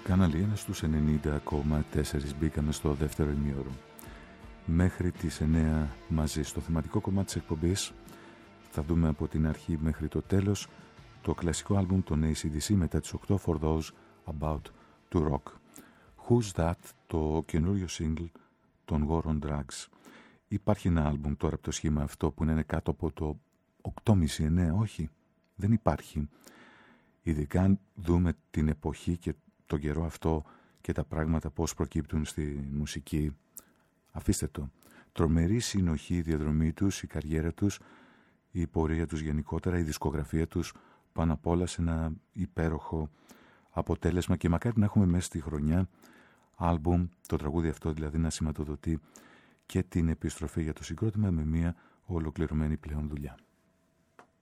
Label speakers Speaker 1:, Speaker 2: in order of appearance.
Speaker 1: Κάναλοι 1 στους 90,4 μπήκαμε στο δεύτερο ημίωρο. Μέχρι τις 9 μαζί. Στο θεματικό κομμάτι της εκπομπής θα δούμε από την αρχή μέχρι το τέλος το κλασικό άλμπουμ των AC/DC μετά τις 8 For Those About to Rock. Who's That, το καινούριο single των War on Drugs. Υπάρχει ένα άλμπουμ τώρα από το σχήμα αυτό που είναι κάτω από το 8,5-9, όχι, δεν υπάρχει. Ειδικά αν δούμε την εποχή και τον καιρό αυτό και τα πράγματα πώς προκύπτουν στη μουσική. Αφήστε το. Τρομερή συνοχή η διαδρομή τους, η καριέρα τους, η πορεία τους γενικότερα, η δισκογραφία τους, πάνω απ' όλα σε ένα υπέροχο αποτέλεσμα και μακάρι να έχουμε μέσα στη χρονιά άλμπουμ, το τραγούδι αυτό δηλαδή να σηματοδοτεί και την επιστροφή για το συγκρότημα με μια ολοκληρωμένη πλέον δουλειά.